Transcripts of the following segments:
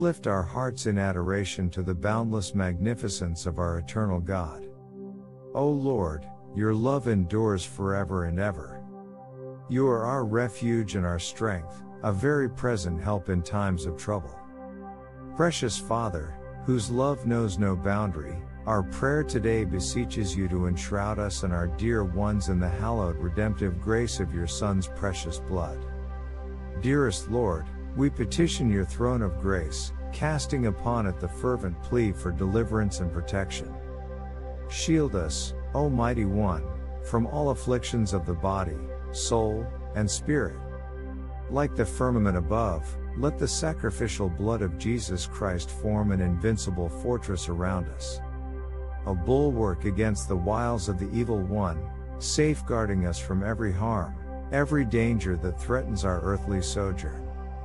Lift our hearts in adoration to the boundless magnificence of our eternal God. O Lord, your love endures forever and ever. You are our refuge and our strength, a very present help in times of trouble. Precious Father, whose love knows no boundary, our prayer today beseeches you to enshroud us and our dear ones in the hallowed redemptive grace of your Son's precious blood. Dearest Lord, we petition your throne of grace, casting upon it the fervent plea for deliverance and protection. Shield us, O Mighty One, from all afflictions of the body, soul, and spirit. Like the firmament above, let the sacrificial blood of Jesus Christ form an invincible fortress around us. A bulwark against the wiles of the evil one, safeguarding us from every harm, every danger that threatens our earthly sojourn.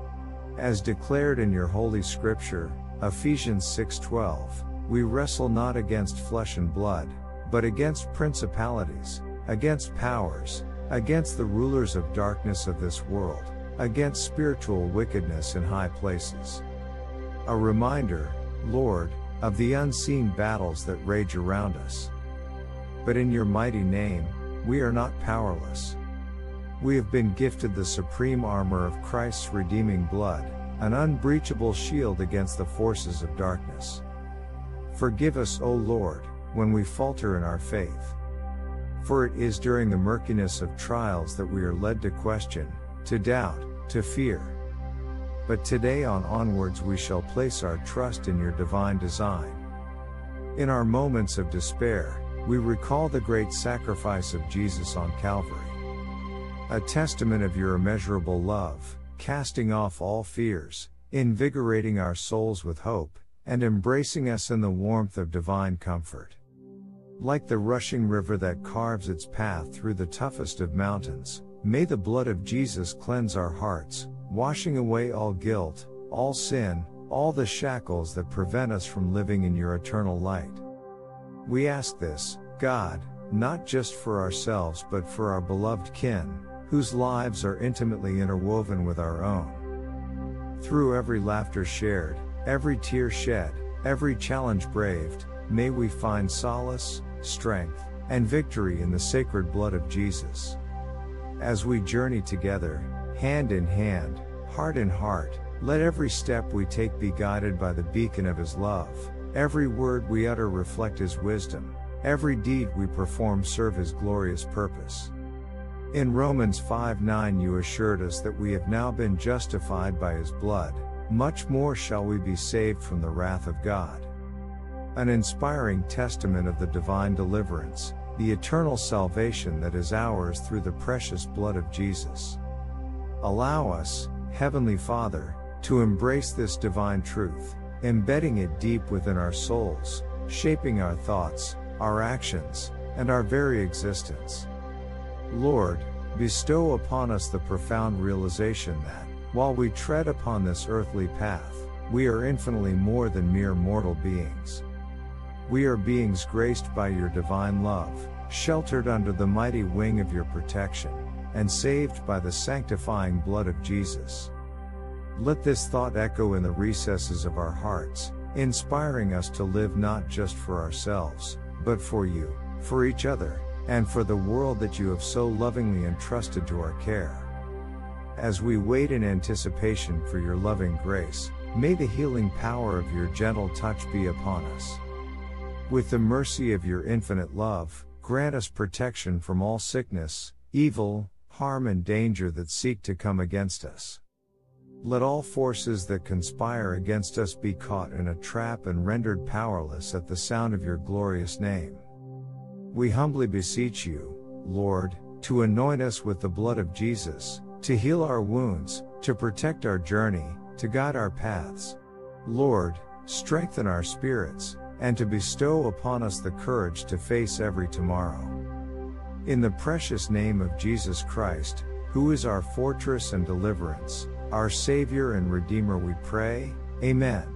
As declared in your holy scripture, Ephesians 6:12, we wrestle not against flesh and blood, but against principalities, against powers, against the rulers of darkness of this world, against spiritual wickedness in high places. A reminder, Lord, of the unseen battles that rage around us. But in your mighty name, we are not powerless. We have been gifted the supreme armor of Christ's redeeming blood, an unbreachable shield against the forces of darkness. Forgive us, O Lord, when we falter in our faith. For it is during the murkiness of trials that we are led to question, to doubt, to fear. But today onwards we shall place our trust in your divine design. In our moments of despair, we recall the great sacrifice of Jesus on Calvary. A testament of your immeasurable love, casting off all fears, invigorating our souls with hope, and embracing us in the warmth of divine comfort. Like the rushing river that carves its path through the toughest of mountains, may the blood of Jesus cleanse our hearts, washing away all guilt, all sin, all the shackles that prevent us from living in your eternal light. We ask this, God, not just for ourselves but for our beloved kin, whose lives are intimately interwoven with our own. Through every laughter shared, every tear shed, every challenge braved, may we find solace, strength, and victory in the sacred blood of Jesus. As we journey together, hand in hand, heart in heart, let every step we take be guided by the beacon of his love, every word we utter reflect his wisdom, every deed we perform serve his glorious purpose. In Romans 5:9 you assured us that we have now been justified by his blood, much more shall we be saved from the wrath of God. An inspiring testament of the divine deliverance, the eternal salvation that is ours through the precious blood of Jesus. Allow us, Heavenly Father, to embrace this divine truth, embedding it deep within our souls, shaping our thoughts, our actions, and our very existence. Lord, bestow upon us the profound realization that, while we tread upon this earthly path, we are infinitely more than mere mortal beings. We are beings graced by your divine love, sheltered under the mighty wing of your protection, and saved by the sanctifying blood of Jesus. Let this thought echo in the recesses of our hearts, inspiring us to live not just for ourselves, but for you, for each other, and for the world that you have so lovingly entrusted to our care. As we wait in anticipation for your loving grace, may the healing power of your gentle touch be upon us. With the mercy of your infinite love, grant us protection from all sickness, evil, harm and danger that seek to come against us. Let all forces that conspire against us be caught in a trap and rendered powerless at the sound of your glorious name. We humbly beseech you, Lord, to anoint us with the blood of Jesus, to heal our wounds, to protect our journey, to guide our paths. Lord, strengthen our spirits, and to bestow upon us the courage to face every tomorrow. In the precious name of Jesus Christ, who is our fortress and deliverance, our Savior and Redeemer we pray, Amen.